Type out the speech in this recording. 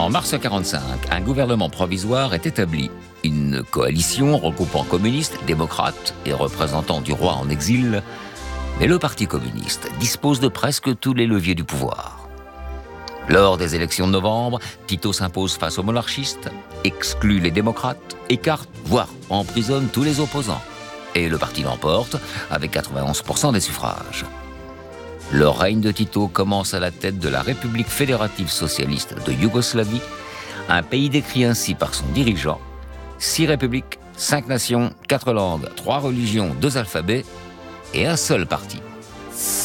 En mars 1945, un gouvernement provisoire est établi. Une coalition regroupant communistes, démocrates et représentants du roi en exil. Mais le Parti communiste dispose de presque tous les leviers du pouvoir. Lors des élections de novembre, Tito s'impose face aux monarchistes, exclut les démocrates, écarte, voire emprisonne tous les opposants. Et le parti l'emporte avec 91% des suffrages. Le règne de Tito commence à la tête de la République fédérative socialiste de Yougoslavie, un pays décrit ainsi par son dirigeant: 6 républiques, 5 nations, 4 langues, 3 religions, 2 alphabets et un seul parti.